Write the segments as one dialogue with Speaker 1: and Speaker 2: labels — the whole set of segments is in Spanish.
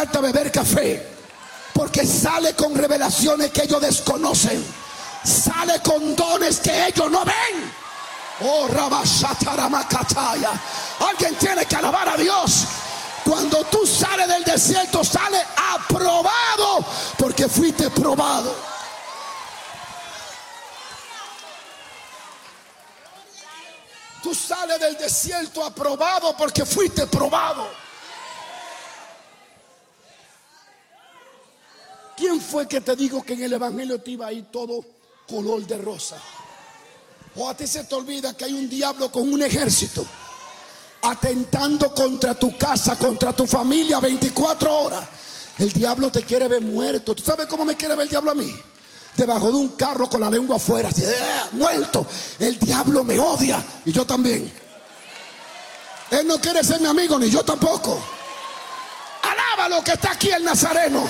Speaker 1: falta beber café, porque sale con revelaciones que ellos desconocen, sale con dones que ellos no ven. Oh, Rabashataramacataya. Alguien tiene que alabar a Dios. Cuando tú sales del desierto, sales aprobado, porque fuiste probado. Tú sales del desierto aprobado porque fuiste probado. ¿Quién fue que te dijo que en el evangelio te iba a ir todo color de rosa? O a ti se te olvida que hay un diablo con un ejército atentando contra tu casa, contra tu familia 24 horas. El diablo te quiere ver muerto. ¿Tú sabes cómo me quiere ver el diablo a mí? Debajo de un carro con la lengua afuera, así, muerto. El diablo me odia y yo también. Él no quiere ser mi amigo, ni yo tampoco. Alaba lo que está aquí el Nazareno.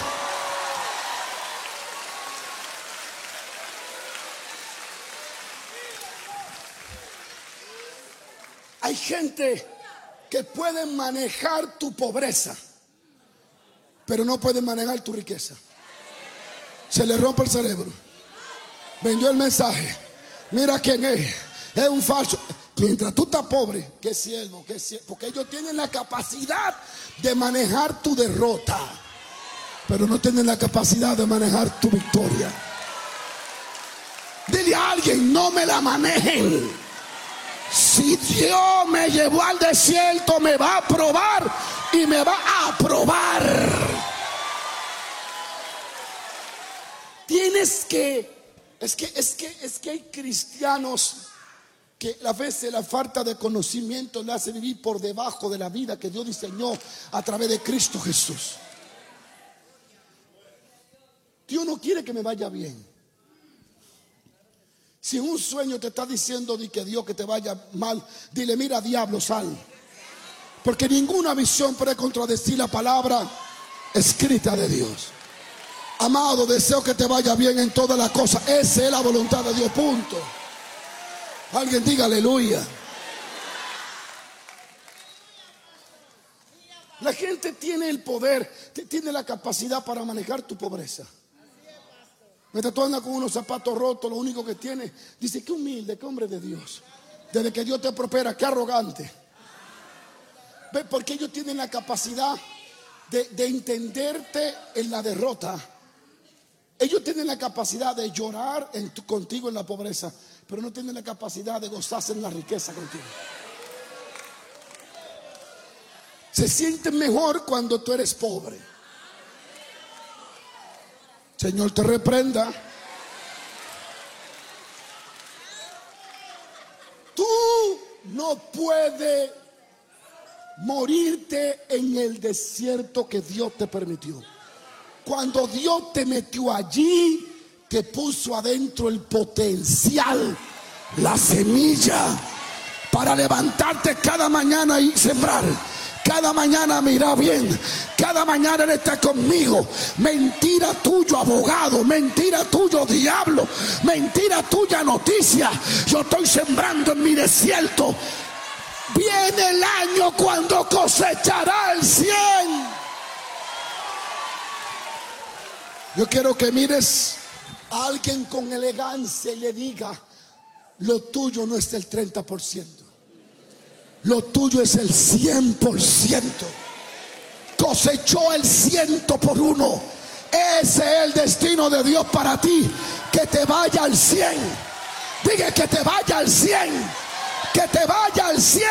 Speaker 1: Hay gente que puede manejar tu pobreza, pero no puede manejar tu riqueza. Se le rompe el cerebro. Vendió el mensaje. Mira quién es un falso. Mientras tú estás pobre, que siervo, porque ellos tienen la capacidad de manejar tu derrota, pero no tienen la capacidad de manejar tu victoria. Dile a alguien: no me la manejen. Si Dios me llevó al desierto, me va a probar y me va a aprobar. Tienes que, es que hay cristianos que a veces la falta de conocimiento le hace vivir por debajo de la vida que Dios diseñó a través de Cristo Jesús. Dios no quiere que me vaya bien. Si un sueño te está diciendo de que Dios que te vaya mal, dile: mira, diablo, sal. Porque ninguna visión puede contradecir la palabra escrita de Dios. Amado, deseo que te vaya bien en todas las cosas. Esa es la voluntad de Dios, punto. Alguien diga aleluya. La gente tiene el poder, tiene la capacidad para manejar tu pobreza. Mientras tú andas con unos zapatos rotos, lo único que tiene, dice: qué humilde, qué hombre de Dios. Desde que Dios te prospera, qué arrogante. ¿Ves? Porque ellos tienen la capacidad de entenderte en la derrota. Ellos tienen la capacidad de llorar contigo en la pobreza, pero no tienen la capacidad de gozarse en la riqueza contigo. Se sienten mejor cuando tú eres pobre. Señor te reprenda. Tú no puedes morirte en el desierto que Dios te permitió. Cuando Dios te metió allí, te puso adentro el potencial, la semilla, para levantarte cada mañana y sembrar. Cada mañana me irá bien. Cada mañana Él está conmigo. Mentira tuyo, abogado. Mentira tuyo, diablo. Mentira tuya, noticia. Yo estoy sembrando en mi desierto. Viene el año cuando cosechará el 100. Yo quiero que mires a alguien con elegancia y le diga: lo tuyo no es el 30%. Lo tuyo es el 100%. Cosechó el 100 por 1. Ese es el destino de Dios para ti. Que te vaya al 100. Diga: que te vaya al 100. Que te vaya al 100.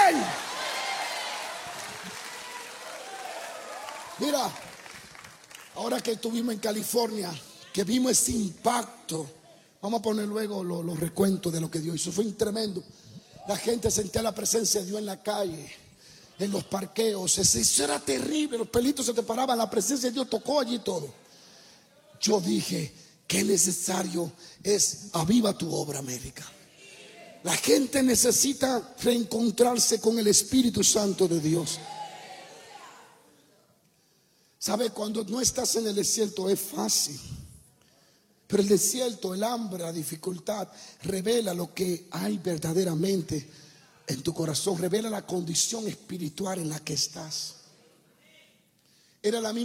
Speaker 1: Mira, ahora que estuvimos en California, que vimos ese impacto, vamos a poner luego los recuentos de lo que Dios hizo. Fue tremendo. La gente sentía la presencia de Dios en la calle, en los parqueos. Eso era terrible. Los pelitos se te paraban. La presencia de Dios tocó allí todo. Yo dije: qué necesario es aviva tu obra, América. La gente necesita reencontrarse con el Espíritu Santo de Dios. ¿Sabe? Cuando no estás en el desierto es fácil. Pero el desierto, el hambre, la dificultad revela lo que hay verdaderamente en tu corazón. Revela la condición espiritual en la que estás. Era la misma